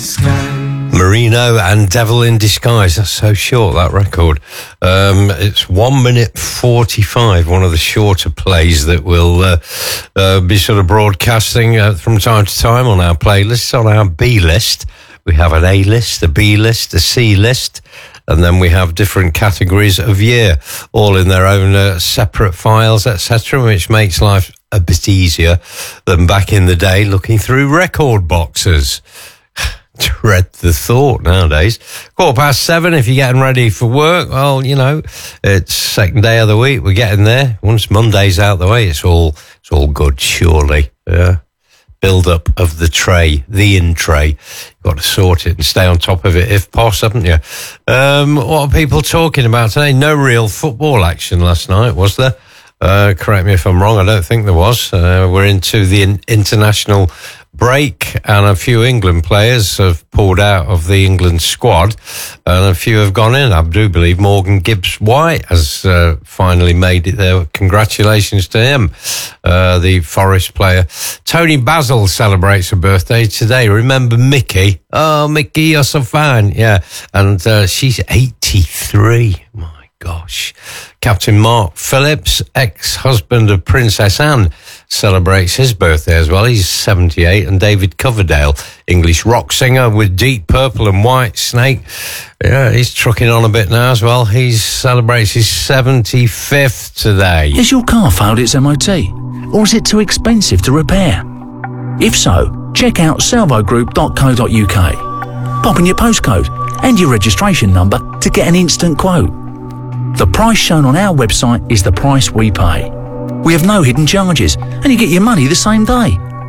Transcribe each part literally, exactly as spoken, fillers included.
Disguise. Marino and Devil in Disguise. That's so short, that record. Um, it's one minute forty-five, one of the shorter plays that will uh, uh, be sort of broadcasting uh, from time to time on our playlists, on our B list. We have an A list, a B list, a C list, and then we have different categories of year, all in their own uh, separate files, et cetera, which makes life a bit easier than back in the day looking through record boxes. Dread the thought nowadays. Quarter past seven, if you're getting ready for work, well, you know, it's second day of the week, we're getting there. Once Monday's out the way, it's all it's all good, surely. Yeah. Build up of the tray, the in tray. You've got to sort it and stay on top of it if possible, haven't you? Um, what are people talking about today? No real football action last night, was there? Uh, correct me if I'm wrong, I don't think there was. Uh, we're into the in- international break, and a few England players have pulled out of the England squad, and a few have gone in. I do believe Morgan Gibbs-White has uh, finally made it there. Congratulations to him, uh, the Forest player. Tony Basil celebrates her birthday today. Remember Mickey? Oh, Mickey, you're so fine. Yeah, and uh, she's eighty-three. My gosh. Captain Mark Phillips, ex-husband of Princess Anne, celebrates his birthday as well. He's seventy-eight. And David Coverdale, English rock singer with Deep Purple and White Snake. Yeah, he's trucking on a bit now as well. He celebrates his seventy-fifth today. Has your car failed its M O T? Or is it too expensive to repair? If so, check out salvo group dot co dot uk. Pop in your postcode and your registration number to get an instant quote. The price shown on our website is the price we pay. We have no hidden charges, and you get your money the same day.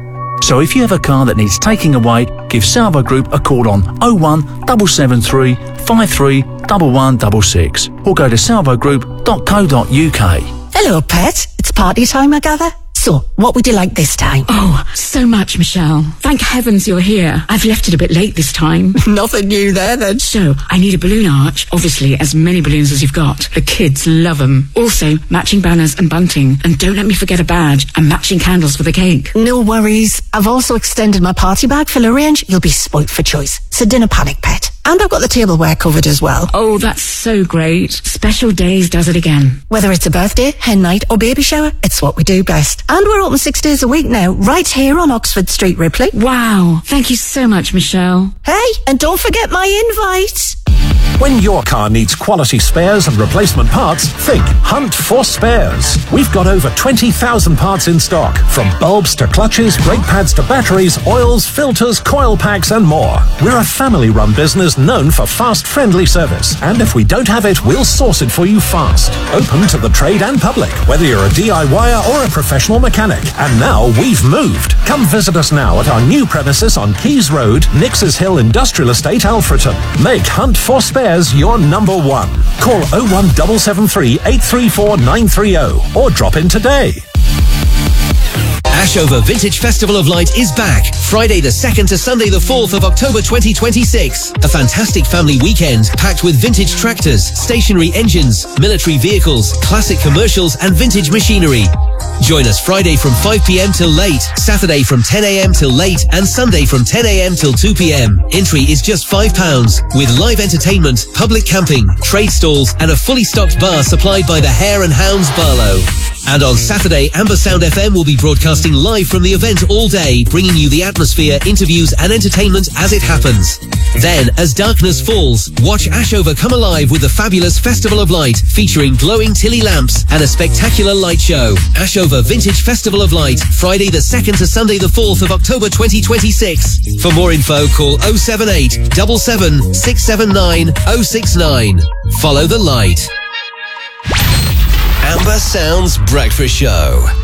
So if you have a car that needs taking away, give Salvo Group a call on oh one seven seven three five three one one six six or go to salvo group dot co dot uk. Hello, pet. It's party time, I gather. So, what would you like this time? Oh, so much, Michelle. Thank heavens you're here. I've left it a bit late this time. Nothing new there, then. So, I need a balloon arch. Obviously, as many balloons as you've got. The kids love them. Also, matching banners and bunting. And don't let me forget a badge and matching candles for the cake. No worries. I've also extended my party bag full of range. You'll be spoilt for choice. So, dinner panic, pet. And I've got the tableware covered as well. Oh, that's so great. Special Days does it again. Whether it's a birthday, hen night or baby shower, it's what we do best. And we're open six days a week now, right here on Oxford Street, Ripley. Wow. Thank you so much, Michelle. Hey, and don't forget my invite. When your car needs quality spares and replacement parts, think Hunt for Spares. We've got over twenty thousand parts in stock, from bulbs to clutches, brake pads to batteries, oils, filters, coil packs and more. We're a family-run business known for fast, friendly service. And if we don't have it, we'll source it for you fast. Open to the trade and public, whether you're a DIYer or a professional mechanic. And now we've moved. Come visit us now at our new premises on Keys Road, Nixes Hill Industrial Estate, Alfreton. Make Hunt for Spares your number one. Call oh one seven seven three eight three four nine three oh or drop in today. Ashover Vintage Festival of Light is back. Friday the second to Sunday the fourth of October twenty twenty-six. A fantastic family weekend packed with vintage tractors, stationary engines, military vehicles, classic commercials and vintage machinery. Join us Friday from five p.m. till late, Saturday from ten a.m. till late and Sunday from ten a.m. till two p.m. Entry is just five pounds with live entertainment, public camping, trade stalls and a fully stocked bar supplied by the Hare and Hounds Barlow. And on Saturday, Amber Sound F M will be broadcasting live from the event all day, bringing you the atmosphere, interviews and entertainment as it happens. Then, as darkness falls, watch Ashover come alive with the fabulous Festival of Light, featuring glowing Tilly lamps and a spectacular light show. Ashover Vintage Festival of Light, Friday the second to Sunday the fourth of October twenty twenty-six. For more info, call oh seven eight, seven seven, six seven nine, oh six nine. Follow the light. Amber Sounds Breakfast Show.